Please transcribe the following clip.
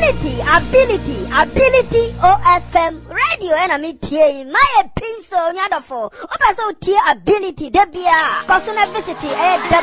ability OFM radio and me tie my pin so nyadofo oba so tie ability debia personal visit